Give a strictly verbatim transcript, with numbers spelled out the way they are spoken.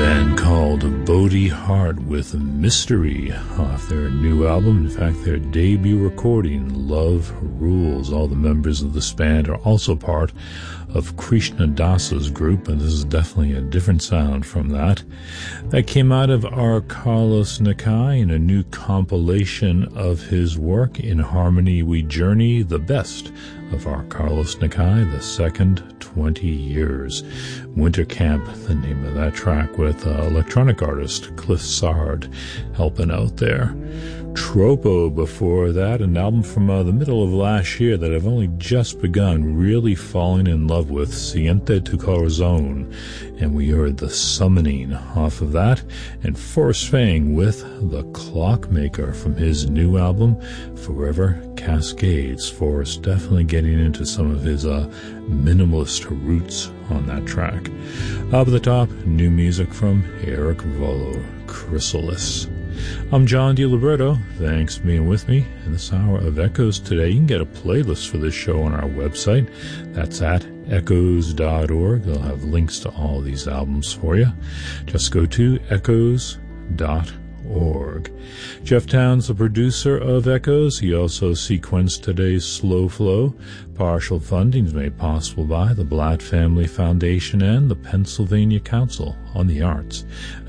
band called Bodhi Heart with Mystery off their new album. In fact, their debut recording, Love Rules. All the members of this band are also part of Krishna Dasa's group, and this is definitely a different sound from that. That came out of our Carlos Nakai in a new compilation of his work, In Harmony We Journey, the best of our Carlos Nakai, the second twenty years. Winter Camp, the name of that track, with uh, electronic artist Cliff Sard helping out there. Tropo before that, an album from uh, the middle of last year that I've only just begun really falling in love with, Siente tu Corazon, and we heard The Summoning off of that, and Forrest Fang with The Clockmaker from his new album, Forever Cascades. Forrest definitely getting into some of his uh, minimalist roots on that track. Up at the top, new music from Eric Volo, Chrysalis. I'm John DiLiberto. Thanks for being with me in this hour of Echoes today. You can get a playlist for this show on our website. That's at echoes dot org. They'll have links to all these albums for you. Just go to echoes dot org. Jeff Towns, the producer of Echoes. He also sequenced today's Slow Flow. Partial funding is made possible by the Blatt Family Foundation and the Pennsylvania Council on the Arts.